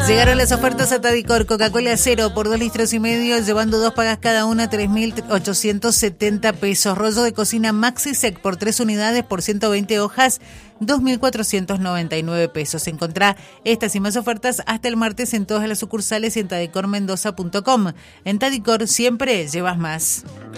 Llegaron las ofertas a Tadicor. Coca-Cola 0 por 2,5 litros, llevando 2 pagas cada una, 3.870 pesos. Rollo de cocina Maxisec por 3 unidades por 120 hojas, 2.499 pesos. Encontrá estas y más ofertas hasta el martes en todas las sucursales y en tadicormendoza.com. En Tadicor siempre llevas más.